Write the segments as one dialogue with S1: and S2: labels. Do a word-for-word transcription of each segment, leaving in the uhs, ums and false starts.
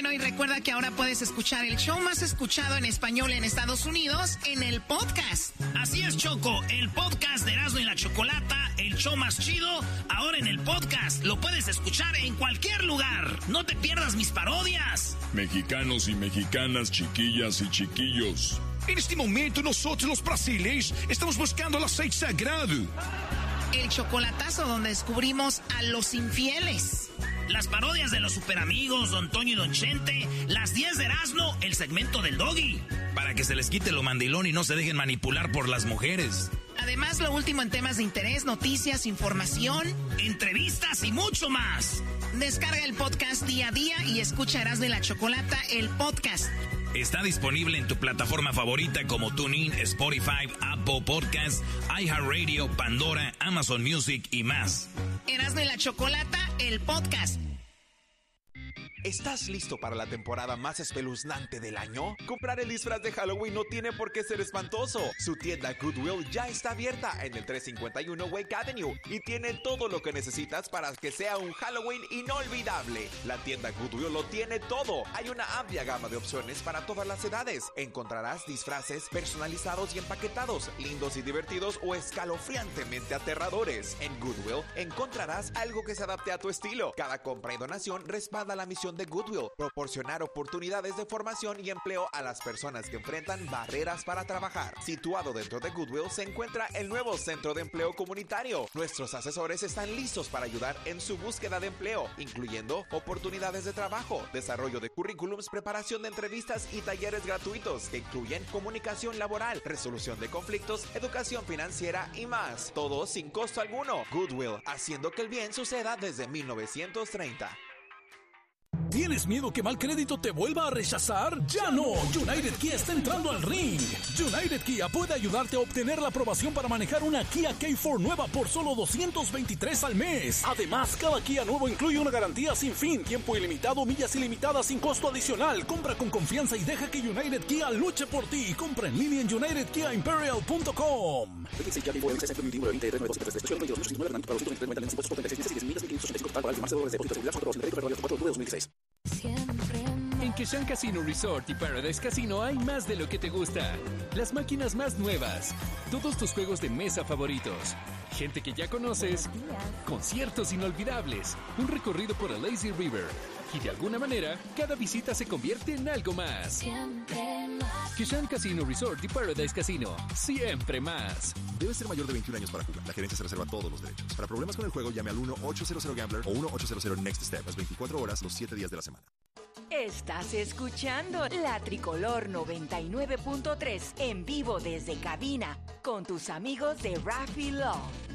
S1: Bueno, y recuerda que ahora puedes escuchar el show más escuchado en español en Estados Unidos en el podcast.
S2: Así es, Choco, el podcast de Erasmo y la Chocolata, el show más chido, ahora en el podcast. Lo puedes escuchar en cualquier lugar. No te pierdas mis parodias.
S3: Mexicanos y mexicanas, chiquillas y chiquillos.
S4: En este momento nosotros los brasileños estamos buscando el aceite sagrado.
S1: El chocolatazo donde descubrimos a los infieles.
S2: Las parodias de los superamigos, Don Toño y Don Chente. Las diez de Erasmo, el segmento del Doggy.
S5: Para que se les quite lo mandilón y no se dejen manipular por las mujeres.
S1: Además, lo último en temas de interés, noticias, información,
S2: entrevistas y mucho más.
S1: Descarga el podcast día a día y escucha Erasmo y la Chocolata, el podcast.
S5: Está disponible en tu plataforma favorita como TuneIn, Spotify, Apple Podcasts, iHeartRadio, Pandora, Amazon Music y más.
S1: Erasmo y la Chocolata, el podcast.
S6: ¿Estás listo para la temporada más espeluznante del año? Comprar el disfraz de Halloween no tiene por qué ser espantoso. Su tienda Goodwill ya está abierta en el trescientos cincuenta y uno Wake Avenue y tiene todo lo que necesitas para que sea un Halloween inolvidable. La tienda Goodwill lo tiene todo. Hay una amplia gama de opciones para todas las edades. Encontrarás disfraces personalizados y empaquetados, lindos y divertidos o escalofriantemente aterradores. En Goodwill encontrarás algo que se adapte a tu estilo. Cada compra y donación respalda la misión de Goodwill, proporcionar oportunidades de formación y empleo a las personas que enfrentan barreras para trabajar. Situado dentro de Goodwill se encuentra el nuevo Centro de Empleo Comunitario. Nuestros asesores están listos para ayudar en su búsqueda de empleo, incluyendo oportunidades de trabajo, desarrollo de currículums, preparación de entrevistas y talleres gratuitos que incluyen comunicación laboral, resolución de conflictos, educación financiera y más. Todo sin costo alguno. Goodwill, haciendo que el bien suceda desde mil novecientos treinta.
S7: ¿Tienes miedo que mal crédito te vuelva a rechazar? ¡Ya no! United Kia está entrando al ring. United Kia puede ayudarte a obtener la aprobación para manejar una Kia K cuatro nueva por solo doscientos veintitrés al mes. Además, cada Kia nuevo incluye una garantía sin fin, tiempo ilimitado, millas ilimitadas sin costo adicional. Compra con confianza y deja que United Kia luche por ti. Compra en línea en united kia imperial punto com.
S8: En Keshan Casino Resort y Paradise Casino hay más de lo que te gusta. Las máquinas más nuevas, todos tus juegos de mesa favoritos, gente que ya conoces, conciertos inolvidables, un recorrido por el Lazy River. Y de alguna manera, cada visita se convierte en algo más. Siempre más. Keshan Casino Resort y Paradise Casino. Siempre más.
S9: Debes ser mayor de veintiún años para jugar. La gerencia se reserva todos los derechos. Para problemas con el juego, llame al uno ocho cero cero Gambler o uno ocho cero cero Next Step. Las veinticuatro horas, los siete días de la semana.
S10: Estás escuchando La Tricolor noventa y nueve punto tres en vivo desde cabina con tus amigos de Raffy Love.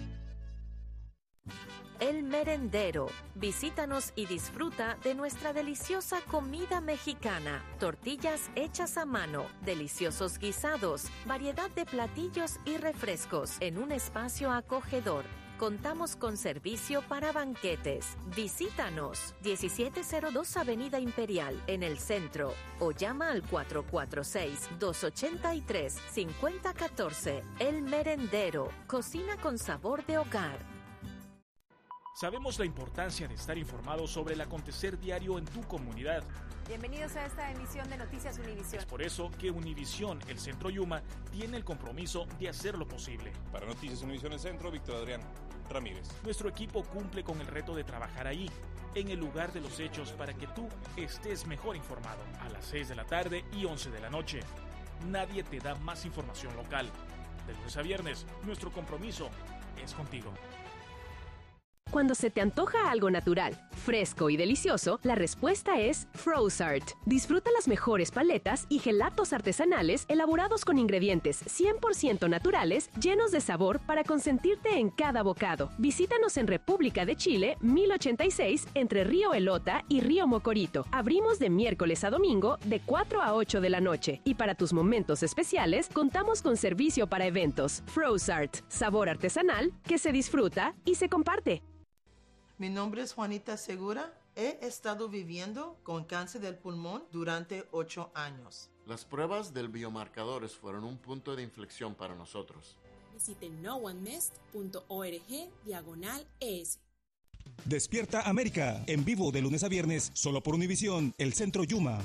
S11: El Merendero. Visítanos y disfruta de nuestra deliciosa comida mexicana. Tortillas hechas a mano, deliciosos guisados, variedad de platillos y refrescos en un espacio acogedor. Contamos con servicio para banquetes. Visítanos. diecisiete cero dos Avenida Imperial, en el centro. O llama al cuatro cuatro seis, dos ocho tres, cinco cero uno cuatro. El Merendero. Cocina con sabor de hogar.
S12: Sabemos la importancia de estar informados sobre el acontecer diario en tu comunidad.
S13: Bienvenidos a esta emisión de Noticias Univisión.
S12: Es por eso que Univisión, el Centro Yuma, tiene el compromiso de hacer lo posible.
S14: Para Noticias Univisión el Centro, Víctor Adrián Ramírez.
S12: Nuestro equipo cumple con el reto de trabajar ahí, en el lugar de los hechos, para que tú estés mejor informado. A las seis de la tarde y once de la noche. Nadie te da más información local. De lunes a viernes, nuestro compromiso es contigo.
S15: Cuando se te antoja algo natural, fresco y delicioso, la respuesta es Frossart. Disfruta las mejores paletas y gelatos artesanales elaborados con ingredientes cien por ciento naturales, llenos de sabor para consentirte en cada bocado. Visítanos en República de Chile, mil ochenta y seis, entre Río Elota y Río Mocorito. Abrimos de miércoles a domingo de cuatro a ocho de la noche. Y para tus momentos especiales, contamos con servicio para eventos. Frossart, sabor artesanal que se disfruta y se comparte.
S16: Mi nombre es Juanita Segura. He estado viviendo con cáncer del pulmón durante ocho años.
S17: Las pruebas del biomarcadores fueron un punto de inflexión para nosotros.
S18: Visite no one missed punto org diagonal es. Despierta América, en vivo de lunes a viernes, solo por Univisión, el Centro Yuma.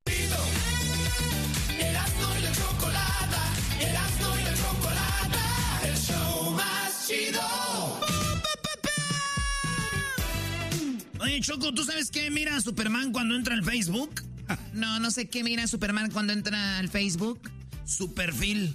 S19: Erasmo y la chocolata, Erasmo y la chocolata, el show más chido.
S2: Oye, Choco, ¿tú sabes qué mira Superman cuando entra al Facebook?
S1: No, no sé qué mira Superman cuando entra al Facebook.
S2: Su perfil.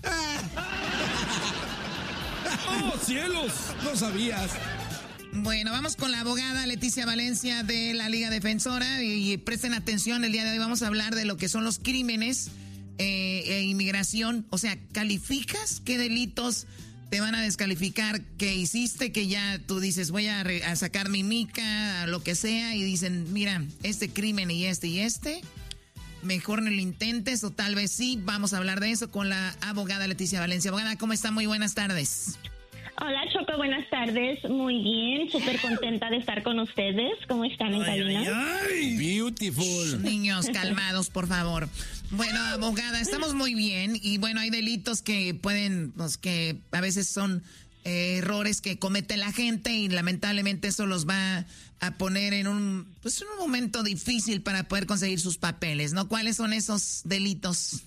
S4: ¡Oh, cielos! No sabías.
S1: Bueno, vamos con la abogada Leticia Valencia de la Liga Defensora y, y presten atención, el día de hoy vamos a hablar de lo que son los crímenes eh, e inmigración. O sea, ¿calificas qué delitos te van a descalificar que hiciste? Que ya tú dices, voy a, re, a sacar mi mica, a lo que sea, y dicen, mira, este crimen y este y este, mejor no lo intentes, o tal vez sí. Vamos a hablar de eso con la abogada Leticia Valencia. Abogada, ¿cómo está? Muy buenas tardes.
S20: Hola, Choco, buenas tardes. Muy bien, súper contenta de estar con ustedes. ¿Cómo están en cabina?
S4: Ay, beautiful.
S1: Niños, calmados, por favor. Bueno, abogada, estamos muy bien y bueno, hay delitos que pueden, pues que a veces son eh, errores que comete la gente y lamentablemente eso los va a poner en un, pues en un momento difícil para poder conseguir sus papeles, ¿no? ¿Cuáles son esos delitos?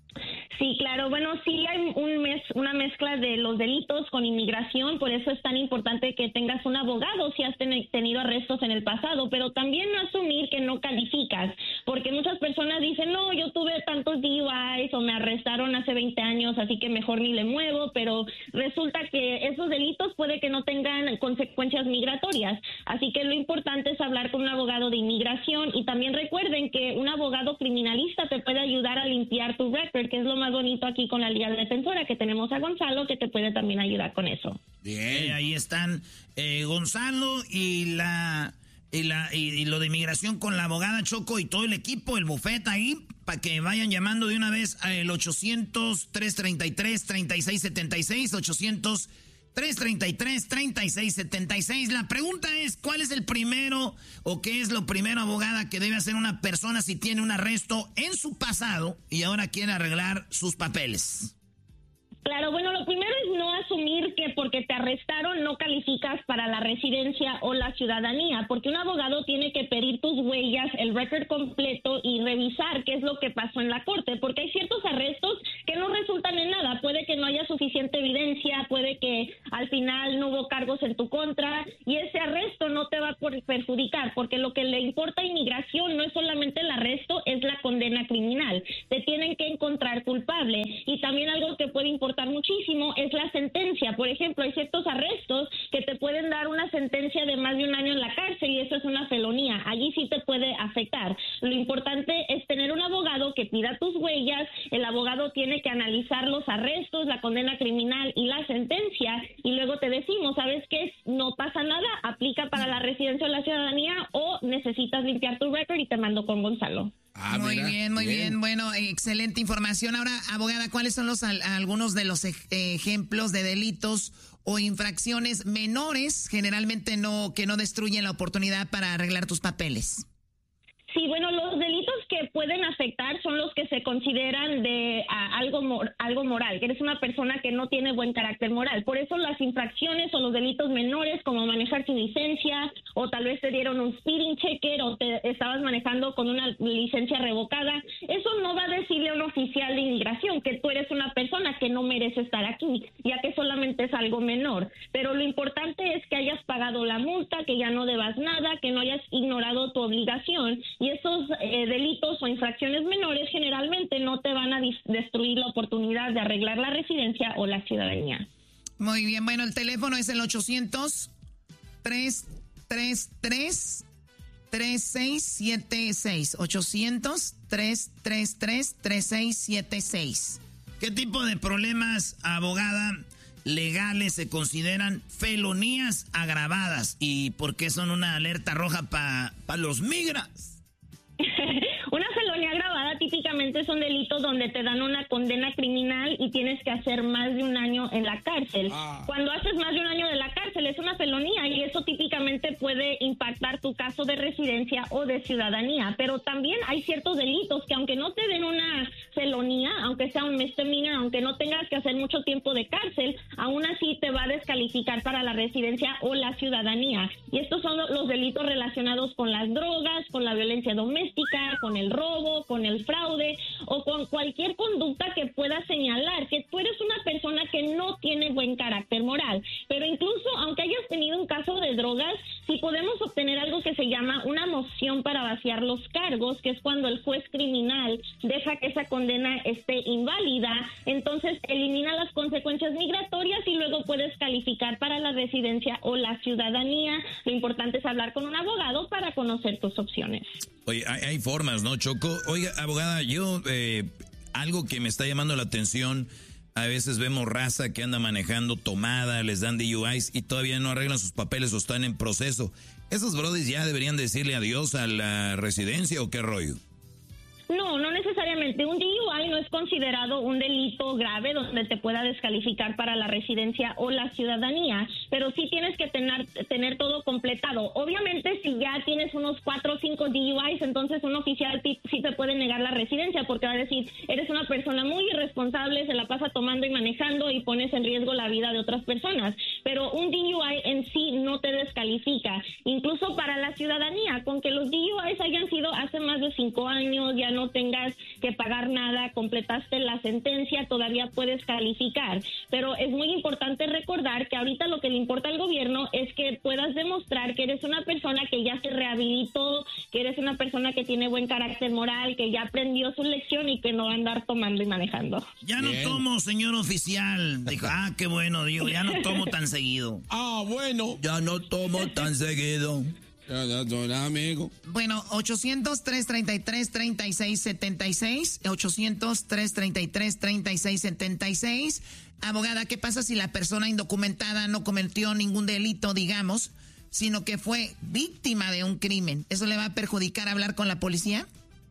S20: Sí, claro. Bueno, sí hay un mes, una mezcla de los delitos con inmigración, por eso es tan importante que tengas un abogado si has ten, tenido arrestos en el pasado, pero también no asumir que no calificas, porque muchas personas dicen, no, yo tuve tantos D U Is o me arrestaron hace veinte años, así que mejor ni le muevo, pero resulta que esos delitos puede que no tengan consecuencias migratorias, así que lo importante es hablar con un abogado de inmigración y también recuerden que un abogado criminalista te puede ayudar a limpiar tu récord, que es lo más bonito aquí con la Liga Defensora, que tenemos a Gonzalo que te puede también ayudar con eso.
S2: Bien, ahí están eh, Gonzalo y la y la y, y lo de inmigración con la abogada Choco y todo el equipo, el buffet ahí, para que vayan llamando de una vez al ochocientos, trescientos treinta y tres, treinta y seis setenta y seis, ochocientos, trescientos treinta y tres, treinta y seis setenta y seis. La pregunta es, ¿cuál es el primero o qué es lo primero, abogada, que debe hacer una persona si tiene un arresto en su pasado y ahora quiere arreglar sus papeles?
S20: Claro, bueno, lo primero es no asumir que porque te arrestaron no calificas para la residencia o la ciudadanía, porque un abogado tiene que pedir tus huellas, el récord completo y revisar qué es lo que pasó en la corte, porque hay ciertos arrestos que no resultan en nada. Puede que no haya suficiente evidencia, puede que al final no hubo cargos en tu contra y ese arresto no te va a perjudicar, porque lo que le importa a inmigración no es solamente el arresto, es la condena criminal. Te tienen que encontrar culpable y también algo que puede importar muchísimo es la sentencia. Por ejemplo, hay ciertos arrestos que te pueden dar una sentencia de más de un año en la cárcel y eso es una felonía. Allí sí te puede afectar. Lo importante es tener un abogado que pida tus huellas. El abogado tiene que analizar los arrestos, la condena criminal y la sentencia y luego te decimos, ¿sabes qué? No pasa nada, aplica para la residencia o la ciudadanía o necesitas limpiar tu récord y te mando con Gonzalo.
S1: Ah, muy mira, bien, muy bien. bien. Bueno, excelente información. Ahora, abogada, ¿cuáles son los algunos de los ej- ejemplos de delitos o infracciones menores, generalmente no que no destruyen la oportunidad para arreglar tus papeles?
S20: Sí, bueno, los delitos que pueden afectar son los que se consideran de a, algo mor, algo moral, que eres una persona que no tiene buen carácter moral. Por eso las infracciones o los delitos menores, como manejar sin licencia, o tal vez te dieron un speeding ticket, o te estabas manejando con una licencia revocada, eso no va a decirle a un oficial de inmigración que tú eres una persona que no merece estar aquí, ya que solamente es algo menor. Pero lo importante es que hayas pagado la multa, que ya no debas nada, que no hayas ignorado tu obligación. Y esos eh, delitos o infracciones menores generalmente no te van a dis- destruir la oportunidad de arreglar la residencia o la ciudadanía.
S1: Muy bien, bueno, el teléfono es el ochocientos, trescientos treinta y tres, treinta y seis setenta y seis. ochocientos, trescientos treinta y tres, treinta y seis setenta y seis.
S2: ¿Qué tipo de problemas, abogada, legales se consideran felonías agravadas? ¿Y por qué son una alerta roja para pa los migras?
S20: Una felonía agravada típicamente son delitos donde te dan una condena criminal y tienes que hacer más de un año en la cárcel. Ah. Cuando haces más de un año de la cárcel, cárcel, es una felonía y eso típicamente puede impactar tu caso de residencia o de ciudadanía, pero también hay ciertos delitos que aunque no te den una felonía, aunque sea un misdemeanor, aunque no tengas que hacer mucho tiempo de cárcel, aún así te va a descalificar para la residencia o la ciudadanía. Y estos son los delitos relacionados con las drogas, con la violencia doméstica, con el robo, con el fraude o con cualquier conducta que pueda señalar que tú eres una persona que no tiene buen carácter moral. Pero incluso aunque hayas tenido un caso de drogas, si podemos obtener algo que se llama una moción para vaciar los cargos, que es cuando el juez criminal deja que esa condena esté inválida, entonces elimina las consecuencias migratorias y luego puedes calificar para la residencia o la ciudadanía. Lo importante es hablar con un abogado para conocer tus opciones.
S5: Oye, hay, hay formas, ¿no, Choco? Oiga, abogada, yo, eh, algo que me está llamando la atención, a veces vemos raza que anda manejando tomada, les dan D U Is y todavía no arreglan sus papeles o están en proceso. ¿Esos brodis ya deberían decirle adiós a la residencia o qué rollo?
S20: No, no necesariamente. Un D U I no es considerado un delito grave donde te pueda descalificar para la residencia o la ciudadanía, pero sí tienes que tener, tener todo completado. Obviamente, si ya tienes unos cuatro o cinco D U Is, entonces un oficial sí te puede negar la residencia porque va a decir, eres una persona muy irresponsable, se la pasa tomando y manejando y pones en riesgo la vida de otras personas. Pero un D U I en sí no te descalifica. Incluso para la ciudadanía, con que los D U Is hayan sido hace más de cinco años, ya no no tengas que pagar nada, completaste la sentencia, todavía puedes calificar. Pero es muy importante recordar que ahorita lo que le importa al gobierno es que puedas demostrar que eres una persona que ya se rehabilitó, que eres una persona que tiene buen carácter moral, que ya aprendió su lección y que no va a andar tomando y manejando.
S2: Ya no Bien. tomo, señor oficial. Dijo, ah, qué bueno, digo, ya no tomo tan seguido.
S21: Ah, bueno.
S5: Ya no tomo tan seguido.
S21: Amigo.
S1: Bueno, ochocientos, tres treinta y tres, treinta y seis setenta y seis, ochocientos, tres treinta y tres, treinta y seis setenta y seis. Abogada, ¿qué pasa si la persona indocumentada no cometió ningún delito, digamos, sino que fue víctima de un crimen? ¿Eso le va a perjudicar hablar con la policía?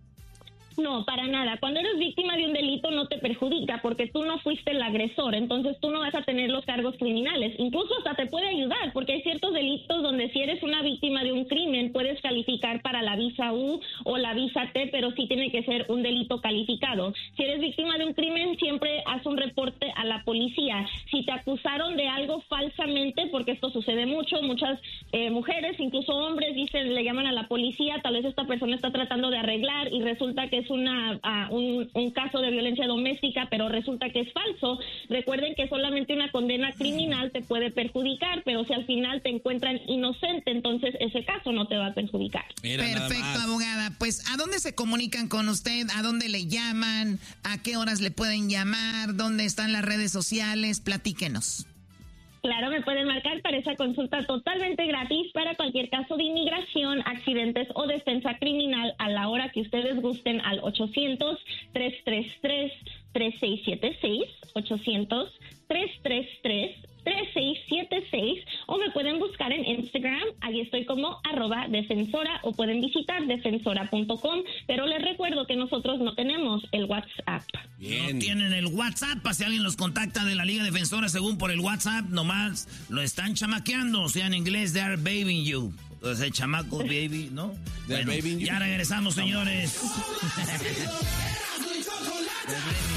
S20: No, para nada. Cuando eres víctima de un delito no te perjudica porque tú no fuiste el agresor, entonces tú no vas a tener los cargos criminales. Incluso hasta te puede ayudar porque hay ciertos delitos donde si eres una víctima de un crimen puedes calificar para la visa U o la visa T, pero sí tiene que ser un delito calificado. Si eres víctima de un crimen siempre haz un reporte a la policía. Si te acusaron de algo falsamente, porque esto sucede mucho, muchas eh, mujeres, incluso hombres, dicen, le llaman a la policía, tal vez esta persona está tratando de arreglar y resulta que es Una, uh, un, un caso de violencia doméstica, pero resulta que es falso. Recuerden que solamente una condena criminal te puede perjudicar, pero si al final te encuentran inocente, entonces ese caso no te va a perjudicar.
S1: Mira, perfecto, abogada. Pues, ¿a dónde se comunican con usted? ¿A dónde le llaman? ¿A qué horas le pueden llamar? ¿Dónde están las redes sociales? Platíquenos.
S20: Claro, me pueden marcar para esa consulta totalmente gratis para cualquier caso de inmigración, accidentes o defensa criminal a la hora que ustedes gusten al ochocientos, tres tres tres, tres seis siete seis, ochocientos, tres tres tres, tres seis siete seis o me pueden buscar en Instagram, ahí estoy como arroba defensora o pueden visitar defensora punto com, pero les recuerdo que nosotros no tenemos el WhatsApp.
S2: Bien. No tienen el WhatsApp, para si alguien los contacta de la Liga Defensora según por el WhatsApp, nomás lo están chamaqueando, o sea, en inglés, they are babying you. O sea, chamaco, baby, ¿no? Bueno, ya regresamos, señores.